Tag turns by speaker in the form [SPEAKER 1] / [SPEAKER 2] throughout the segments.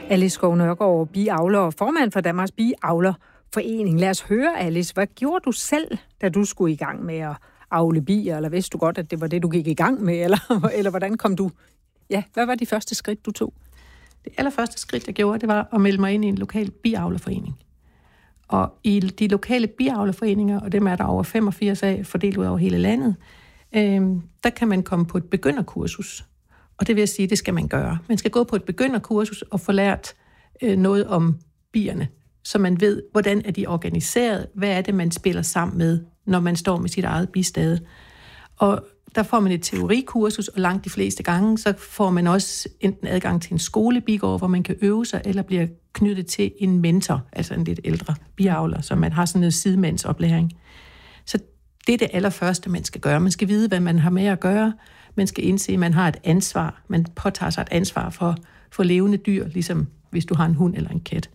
[SPEAKER 1] Alice Skov Nørgaard, biavler og formand for Danmarks Biavlerforening. Lad os høre, Alice, hvad gjorde du selv, da du skulle i gang med at avle bier, eller vidste du godt, at det var det, du gik i gang med, eller hvordan kom du? Ja, hvad var de første skridt, du tog?
[SPEAKER 2] Det allerførste skridt, jeg gjorde, det var at melde mig ind i en lokal biavlerforening. Og i de lokale biavlerforeninger, og dem er der over 85 af, fordelt ud over hele landet, der kan man komme på et begynderkursus. Og det vil jeg sige, det skal man gøre. Man skal gå på et begynderkursus og få lært noget om bierne, så man ved, hvordan er de organiseret, hvad er det, man spiller sammen med, når man står med sit eget bistade. Og der får man et teorikursus, og langt de fleste gange, så får man også enten adgang til en skolebigård, hvor man kan øve sig, eller bliver knyttet til en mentor, altså en lidt ældre biavler, så man har sådan noget sidemandsoplæring. Så det er det allerførste, man skal gøre. Man skal vide, hvad man har med at gøre. Man skal indse, at man har et ansvar. Man påtager sig et ansvar for levende dyr, ligesom hvis du har en hund eller en kat.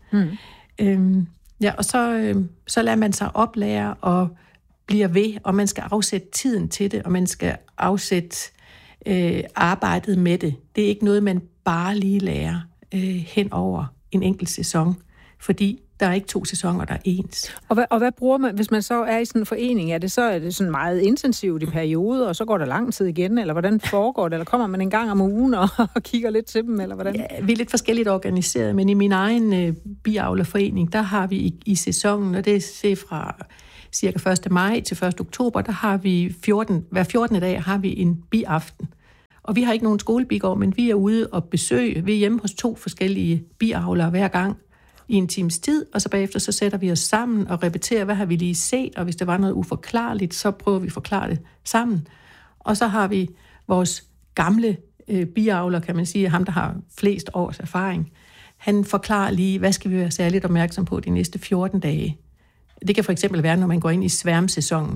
[SPEAKER 2] Og så lader man sig oplære og bliver ved, og man skal afsætte tiden til det, og man skal afsætte arbejdet med det. Det er ikke noget, man bare lige lærer hen over en enkelt sæson, fordi der er ikke 2 sæsoner, der er ens.
[SPEAKER 1] Og hvad bruger man, hvis man så er i sådan en forening? Er det sådan meget intensivt i perioder, og så går der lang tid igen, eller hvordan foregår det? Eller kommer man en gang om ugen og kigger lidt til dem, eller hvordan?
[SPEAKER 2] Ja, vi er lidt forskelligt organiseret, men i min egen biavlerforening, der har vi i sæsonen, og det er fra cirka 1. maj til 1. oktober, der har vi hver 14. dag har vi en biaften. Og vi har ikke nogen skolebigård, men vi er ude og besøge. Vi er hjemme hos 2 forskellige biavlere hver gang i en times tid, og så bagefter så sætter vi os sammen og repeterer, hvad har vi lige set, og hvis der var noget uforklarligt, så prøver vi at forklare det sammen. Og så har vi vores gamle biavler, kan man sige, ham der har flest års erfaring. Han forklarer lige, hvad skal vi være særligt opmærksom på de næste 14 dage. Det kan for eksempel være, når man går ind i sværmsæsonen.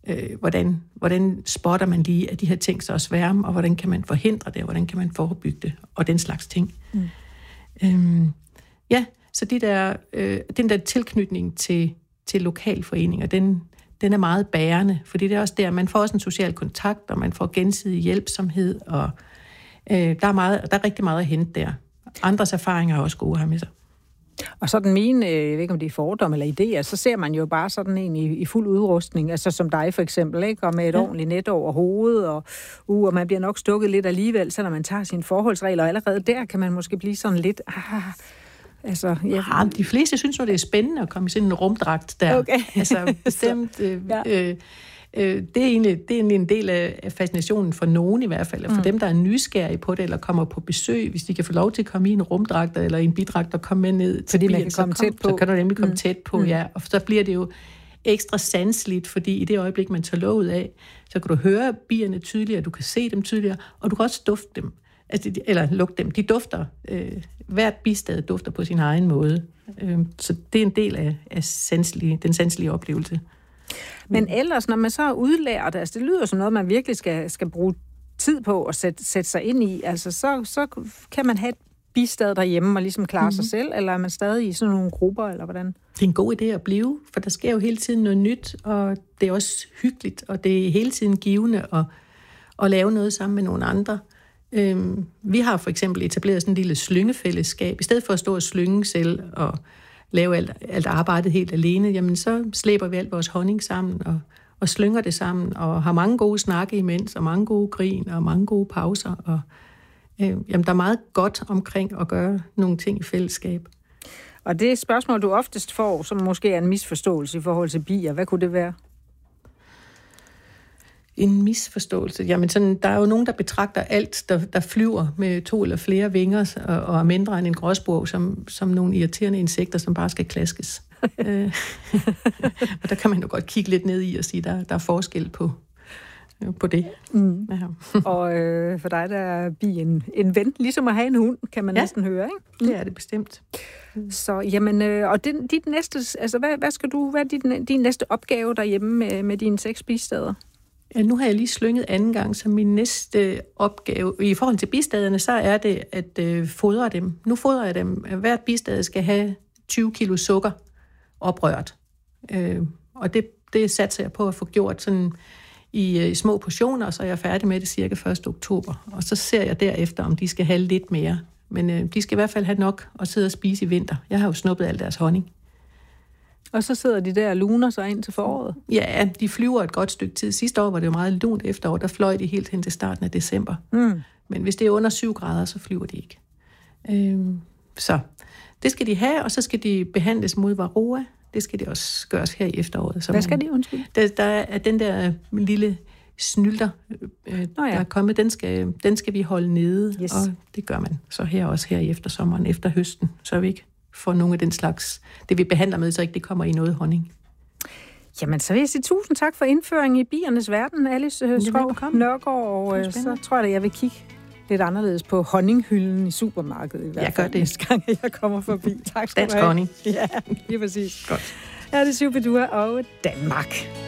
[SPEAKER 2] Hvordan spotter man lige, at de her ting så er sværme, og hvordan kan man forhindre det, og hvordan kan man forebygge det, og den slags ting. Så den der tilknytning til lokalforeninger, den er meget bærende, fordi det er også der, man får også en social kontakt, og man får gensidig hjælpsomhed, og der er rigtig meget at hente der. Andres erfaringer er også gode at have med sig.
[SPEAKER 1] Og så den mine, jeg ved ikke om det er fordomme eller idéer, så ser man jo bare sådan en i fuld udrustning, altså som dig for eksempel, ikke? Og med et ordentligt net over hovedet, og man bliver nok stukket lidt alligevel, selvom man tager sine forholdsregler, og allerede der kan man måske blive sådan lidt...
[SPEAKER 2] De fleste synes jo, det er spændende at komme i sådan en rumdragt der.
[SPEAKER 1] Okay.
[SPEAKER 2] Altså bestemt... Det er egentlig en del af fascinationen for nogen i hvert fald, og for dem, der er nysgerrige på det, eller kommer på besøg, hvis de kan få lov til at komme i en rumdragt eller i en bidragt og komme med ned til
[SPEAKER 1] fordi
[SPEAKER 2] bilen,
[SPEAKER 1] man kan komme tæt på.
[SPEAKER 2] Så kan du nemlig komme tæt på, ja. Og så bliver det jo ekstra sanseligt, fordi i det øjeblik, man tager låget af, så kan du høre bierne tydeligere, du kan se dem tydeligere, og du kan også dufte dem, eller lugte dem. De dufter, hvert bistad dufter på sin egen måde. Så det er en del af den sanselige oplevelse.
[SPEAKER 1] Men ellers, når man så er udlært, altså det lyder som noget, man virkelig skal bruge tid på at sætte sig ind i, altså så kan man have et bistad derhjemme og ligesom klare sig selv, eller er man stadig i sådan nogle grupper, eller hvordan?
[SPEAKER 2] Det er en god idé at blive, for der sker jo hele tiden noget nyt, og det er også hyggeligt, og det er hele tiden givende at lave noget sammen med nogle andre. Vi har for eksempel etableret sådan en lille slyngefællesskab. I stedet for at stå og slynge selv og lave alt arbejdet helt alene, jamen så slæber vi alt vores honning sammen og slynger det sammen og har mange gode snakke imens og mange gode grin og mange gode pauser. Og, jamen der er meget godt omkring at gøre nogle ting i fællesskab.
[SPEAKER 1] Og det spørgsmål, du oftest får, som måske er en misforståelse i forhold til bier, hvad kunne det være?
[SPEAKER 2] En misforståelse. Jamen sådan, der er jo nogen, der betragter alt, der flyver med 2 eller flere vinger og er mindre end en gråspurv, som nogle irriterende insekter, som bare skal klaskes. Og der kan man jo godt kigge lidt ned i og sige, der er forskel på det. Ja.
[SPEAKER 1] Og for dig, der er bien en ven, ligesom at have en hund, kan man næsten høre, ikke?
[SPEAKER 2] Det er det bestemt.
[SPEAKER 1] Så, jamen, og dit næste, altså hvad er din næste opgave derhjemme med dine 6 bistader?
[SPEAKER 2] Ja, nu har jeg lige slynget anden gang, så min næste opgave, i forhold til bistaderne, så er det at fodre dem. Nu fodrer jeg dem. Hvert bistad skal have 20 kilo sukker oprørt. Og det satser jeg på at få gjort sådan i små portioner, så er jeg færdig med det cirka 1. oktober. Og så ser jeg derefter, om de skal have lidt mere Men de skal i hvert fald have nok at sidde og spise i vinter. Jeg har jo snuppet al deres honning.
[SPEAKER 1] Og så sidder de der og luner sig ind til foråret?
[SPEAKER 2] Ja, de flyver et godt stykke tid. Sidste år var det jo meget lunt efterår. Der fløj de helt hen til starten af december. Men hvis det er under 7 grader, så flyver de ikke. Så det skal de have, og så skal de behandles mod varroa. Det skal de også gøres her i efteråret.
[SPEAKER 1] Hvad skal de, undskyld?
[SPEAKER 2] Der er den der lille snylter, der er kommet, den skal vi holde nede, yes. Og det gør man så her i eftersommeren, efter høsten, så vi ikke får nogle af den slags, det vi behandler med, så ikke det kommer i noget honning.
[SPEAKER 1] Jamen, så vil jeg sige tusind tak for indføringen i biernes verden, Alice Skov Nørgaard, og så tror jeg, jeg vil kigge lidt anderledes på honninghylden i supermarkedet i hvert fald. Næste gang, jeg kommer forbi. Tak skal du have.
[SPEAKER 2] Dansk honning.
[SPEAKER 1] Ja, lige præcis.
[SPEAKER 2] Godt.
[SPEAKER 1] Ja, det er Shubidua og Danmark.